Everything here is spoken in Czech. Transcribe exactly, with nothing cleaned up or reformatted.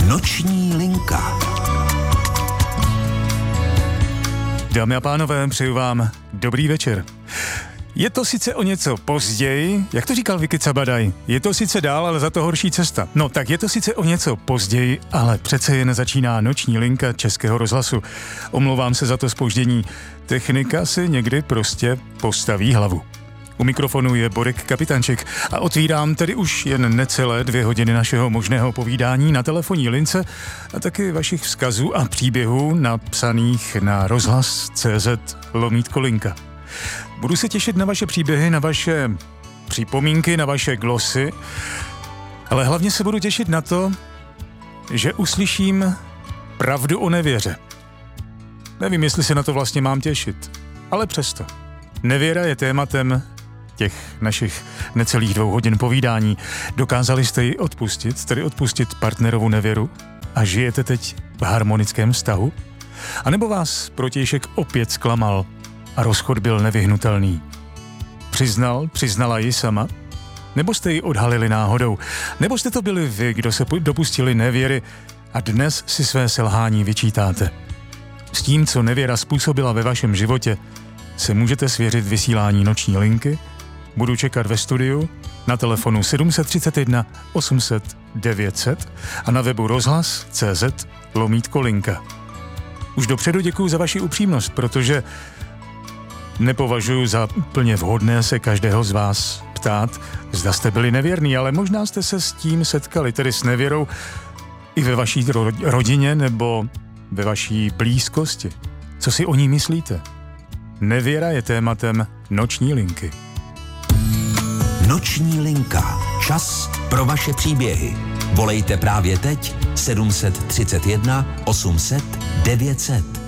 Noční linka. Dámy a pánové, přeju vám dobrý večer. Je to sice o něco později, jak to říkal Viki Cabadaj, je to sice dál, ale za to horší cesta. No tak je to sice o něco později, ale přece jen začíná noční linka Českého rozhlasu. Omlouvám se za to zpoždění. Technika si někdy prostě postaví hlavu. U mikrofonu je Borek Kapitanček a otvírám tedy už jen necelé dvě hodiny našeho možného povídání na telefonní lince a taky vašich vzkazů a příběhů napsaných na rozhlas tečka cé zet lomítko linka. Budu se těšit na vaše příběhy, na vaše připomínky, na vaše glosy, ale hlavně se budu těšit na to, že uslyším pravdu o nevěře. Nevím, jestli se na to vlastně mám těšit, ale přesto. Nevěra je tématem těch našich necelých dvou hodin povídání. Dokázali jste ji odpustit, tedy odpustit partnerovu nevěru a žijete teď v harmonickém vztahu? A nebo vás protějšek opět zklamal a rozchod byl nevyhnutelný? Přiznal, přiznala ji sama? Nebo jste ji odhalili náhodou? Nebo jste to byli vy, kdo se dopustili nevěry a dnes si své selhání vyčítáte? S tím, co nevěra způsobila ve vašem životě, se můžete svěřit vysílání noční linky. Budu čekat ve studiu na telefonu sedm set třicet jedna osm set devět set a na webu rozhlas tečka cé zet lomítko linka. Už dopředu děkuju za vaši upřímnost, protože nepovažuji za úplně vhodné se každého z vás ptát, zda jste byli nevěrní, ale možná jste se s tím setkali, tedy s nevěrou i ve vaší ro- rodině nebo ve vaší blízkosti. Co si o ní myslíte? Nevěra je tématem noční linky. Noční linka. Čas pro vaše příběhy. Volejte právě teď sedm set třicet jedna osm set devět set.